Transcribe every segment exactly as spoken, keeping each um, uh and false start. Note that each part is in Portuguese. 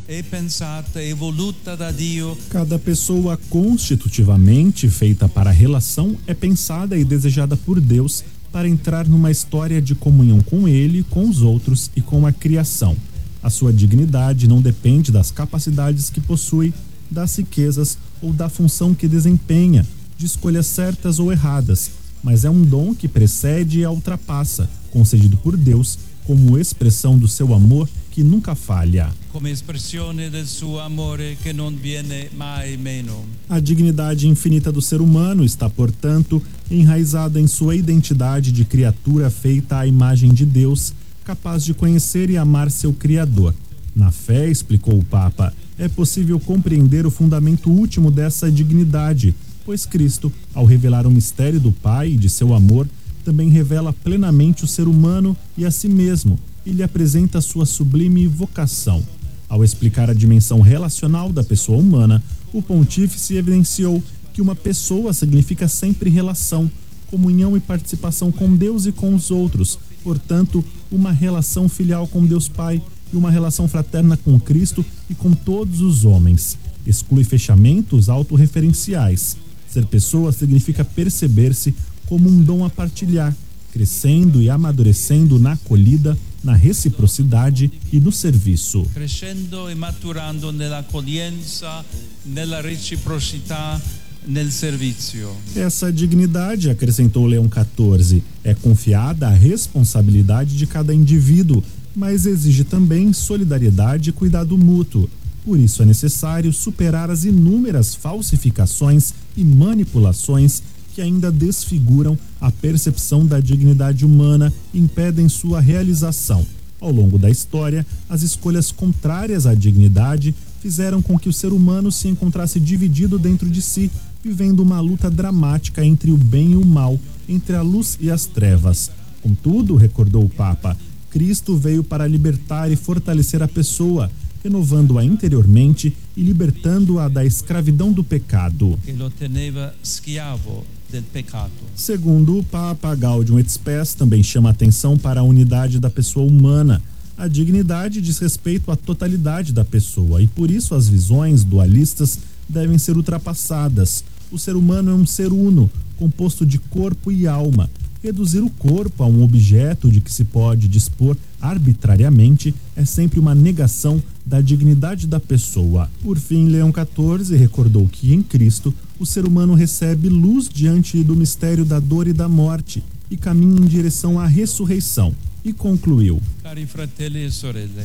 è pensata e voluta da Dio. Cada pessoa constitutivamente feita para a relação é pensada e desejada por Deus para entrar numa história de comunhão com Ele, com os outros e com a criação. A sua dignidade não depende das capacidades que possui, das riquezas ou da função que desempenha, de escolhas certas ou erradas, mas é um dom que precede e a ultrapassa, concedido por Deus como expressão do seu amor que nunca falha. Come espressione del suo amore che non viene mai meno. A dignidade infinita do ser humano está, portanto, enraizada em sua identidade de criatura feita à imagem de Deus, capaz de conhecer e amar seu Criador. Na fé, explicou o Papa, é possível compreender o fundamento último dessa dignidade, pois Cristo, ao revelar o mistério do Pai e de seu amor, também revela plenamente o ser humano e a si mesmo, e lhe apresenta sua sublime vocação. Ao explicar a dimensão relacional da pessoa humana, o pontífice evidenciou que uma pessoa significa sempre relação, comunhão e participação com Deus e com os outros, portanto, uma relação filial com Deus Pai e uma relação fraterna com Cristo e com todos os homens. Exclui fechamentos autorreferenciais. Ser pessoa significa perceber-se como um dom a partilhar, crescendo e amadurecendo na acolhida, na reciprocidade e no serviço. Crescendo e maturando nell'accoglienza, nella reciprocità, nel servizio. Essa dignidade, acrescentou Leão quatorze, é confiada à responsabilidade de cada indivíduo, mas exige também solidariedade e cuidado mútuo. Por isso é necessário superar as inúmeras falsificações e manipulações que ainda desfiguram a percepção da dignidade humana e impedem sua realização. Ao longo da história, as escolhas contrárias à dignidade fizeram com que o ser humano se encontrasse dividido dentro de si, vivendo uma luta dramática entre o bem e o mal, entre a luz e as trevas. Contudo, recordou o Papa, Cristo veio para libertar e fortalecer a pessoa, renovando-a interiormente e libertando-a da escravidão do pecado. Que lo teneva schiavo del peccato. Segundo o Papa, Gaudium et Spes também chama atenção para a unidade da pessoa humana. A dignidade diz respeito à totalidade da pessoa e por isso as visões dualistas devem ser ultrapassadas. O ser humano é um ser uno, composto de corpo e alma. Reduzir o corpo a um objeto de que se pode dispor arbitrariamente é sempre uma negação da dignidade da pessoa. Por fim, Leão quatorze recordou que em Cristo o ser humano recebe luz diante do mistério da dor e da morte e caminha em direção à ressurreição. E concluiu: Cari fratelli e sorelle,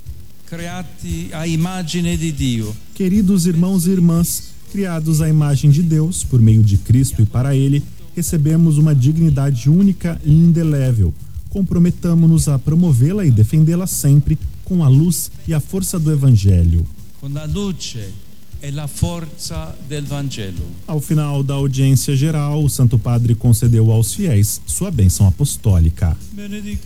creati a immagine di Dio. Queridos irmãos e irmãs, criados à imagem de Deus, por meio de Cristo e para Ele, recebemos uma dignidade única e indelével. Comprometamo-nos a promovê-la e defendê-la sempre com a luz e a força do Evangelho. Com a luce e la forza del Vangelo. Ao final da audiência geral, o Santo Padre concedeu aos fiéis sua bênção apostólica. Benedica